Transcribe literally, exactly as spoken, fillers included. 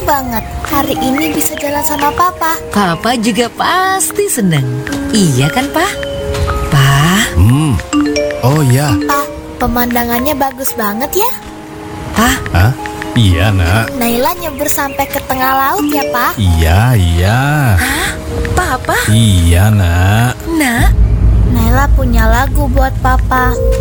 banget hari ini bisa jalan sama Papa. Papa juga pasti seneng. Iya kan, Pa? Pa? Hmm. Oh ya. Pa, pemandangannya bagus banget ya. Pa? Hah? Iya, Nak. Naila nyebur sampai ke tengah laut ya, Pa. Iya, iya. Hah? Papa? Iya, Nak. Nak? Naila punya lagu buat Papa.